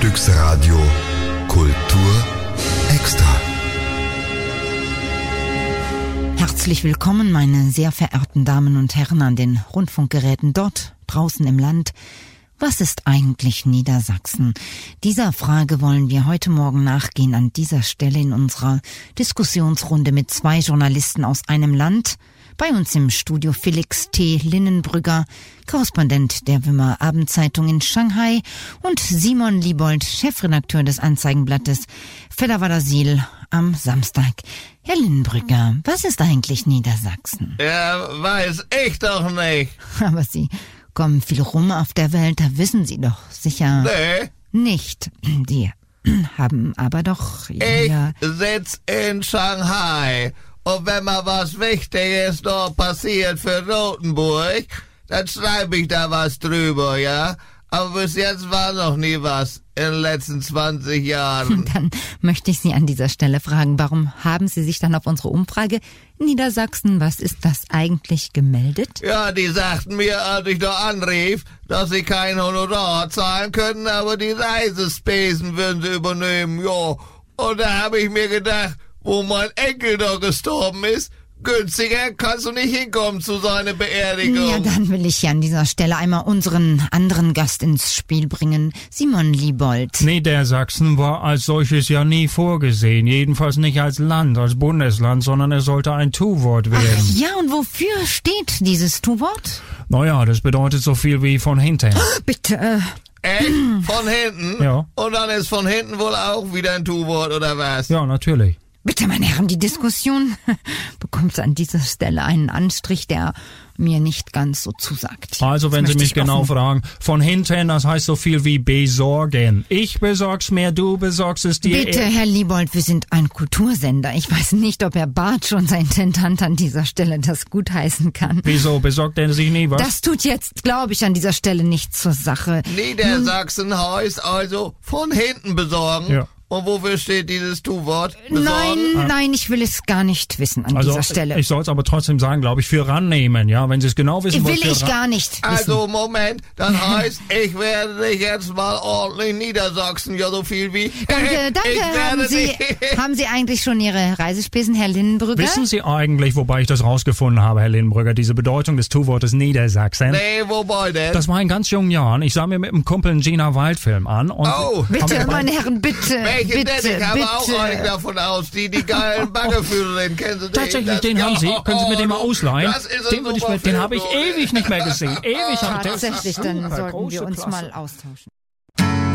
Frühstücksradio Kultur Extra. Herzlich willkommen, meine sehr verehrten Damen und Herren an den Rundfunkgeräten dort draußen im Land. Was ist eigentlich Niedersachsen? Dieser Frage wollen wir heute Morgen nachgehen an dieser Stelle in unserer Diskussionsrunde mit zwei Journalisten aus einem Land. Bei uns im Studio Felix T. Linnenbrügger, Korrespondent der Wimmer Abendzeitung in Shanghai, und Simon Liebold, Chefredakteur des Anzeigenblattes Fedderwarder-Siel am Samstag. Herr Linnenbrügger, was ist eigentlich Niedersachsen? Ja, weiß ich doch nicht. Aber Sie kommen viel rum auf der Welt, da wissen Sie doch sicher Nee, nicht. Sie haben aber doch... ich Ja, sitz in Shanghai. Und wenn mal was Wichtiges dort passiert für Rotenburg, dann schreibe ich da was drüber, ja? Aber bis jetzt war noch nie was in den letzten 20 Jahren. dann möchte ich Sie an dieser Stelle fragen, warum haben Sie sich dann auf unsere Umfrage Niedersachsen, was ist das eigentlich, gemeldet? Ja, die sagten mir, als ich da anrief, dass sie kein Honorar zahlen können, aber die Reisespesen würden sie übernehmen, ja. Und da habe ich mir gedacht, wo mein Enkel da gestorben ist, günstiger kannst du nicht hinkommen zu seiner Beerdigung. Ja, dann will ich hier an dieser Stelle einmal unseren anderen Gast ins Spiel bringen, Simon Liebold. Niedersachsen war als solches ja nie vorgesehen, jedenfalls nicht als Land, als Bundesland, sondern es sollte ein Tu-Wort werden. Ach ja, und wofür steht dieses Tu-Wort? Naja, das bedeutet so viel wie von hinten. Bitte, Echt? Von hinten? Ja. Und dann ist von hinten wohl auch wieder ein Tu-Wort, oder was? Ja, natürlich. bitte, meine Herren, die Diskussion bekommt an dieser Stelle einen Anstrich, der mir nicht ganz so zusagt. Also, wenn Das Sie möchte mich ich genau offen- fragen, von hinten, das heißt so viel wie besorgen. Ich besorg's mir, du besorgst es dir. Bitte, Herr Liebold, wir sind ein Kultursender. Ich weiß nicht, ob Herr Bartsch, unser Intendant, an dieser Stelle das gutheißen kann. Wieso besorgt er sich nie was? Das tut jetzt, glaube ich, an dieser Stelle nichts zur Sache. Niedersachsen heißt also von hinten besorgen. Ja. Und wofür steht dieses Tu-Wort? Nein, ich will es gar nicht wissen an Also, dieser Stelle. ich soll es aber trotzdem sagen, glaube ich, für rannehmen, ja, wenn Sie es genau wissen wollen. Will ich gar nicht wissen. Also, Moment, dann heißt, ich werde dich jetzt mal ordentlich Niedersachsen, ja so viel wie... Danke. Ich werde Haben Sie eigentlich schon Ihre Reisespesen, Herr Linnenbrügger? Wissen Sie eigentlich, wobei ich das rausgefunden habe, Herr Linnenbrügger, diese Bedeutung des Tu-Wortes Niedersachsen? Nee, wobei denn? Das war in ganz jungen Jahren. Ich sah mir mit einem Kumpel einen Gina Wild-Film an. Und Oh. Bitte, meine Herren, bitte. Welchen denn? Ich habe bitte. auch einen davon aus, die geilen Baggerführerin, kennen Sie den? Tatsächlich, den haben Sie. Können Sie mir den mal ausleihen? Das ist ein Den super habe ich Film, ewig nicht mehr gesehen. Ewig habe ich den. Tatsächlich, dann Super, sollten wir große uns Klasse. mal austauschen.